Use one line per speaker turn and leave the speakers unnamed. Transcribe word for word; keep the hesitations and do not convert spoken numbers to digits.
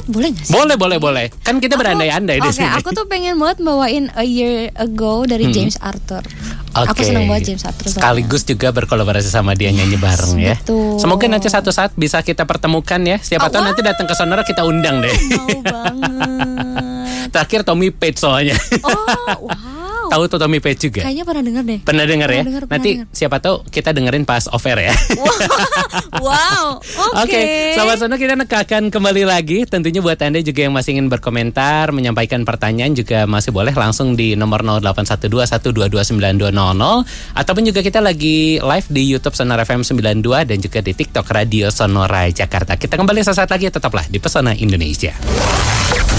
boleh gak sih?
Boleh, boleh, boleh. Kan kita berandai-andai di
Oke,
sini.
aku tuh pengen banget bawain A Year Ago dari
Hmm.
James Arthur.
Oke.
Aku senang banget James Arthur. soalnya.
Sekaligus juga berkolaborasi sama dia nyanyi bareng ya.
betul.
Semoga nanti satu saat bisa kita pertemukan ya. Siapa
Oh,
tahu
wow.
nanti datang ke Sonora kita undang deh.
Mau banget.
Terakhir Tommy Page soalnya.
Oh, wow.
Tahu tuh Tommy Page juga?
Kayaknya pernah denger deh.
Pernah dengar ya?
Pernah denger, pernah
Nanti
denger.
siapa tahu kita dengerin pas off air ya.
Wow. Oke.
Oke, Sobat Sono, kita akan kembali lagi. Tentunya buat Anda juga yang masih ingin berkomentar, menyampaikan pertanyaan juga masih boleh langsung di nomor nol delapan satu dua satu dua dua sembilan dua nol nol. Ataupun juga kita lagi live di YouTube Sonora F M sembilan puluh dua dan juga di TikTok Radio Sonora Jakarta. Kita kembali sesaat lagi, tetaplah di Pesona Indonesia.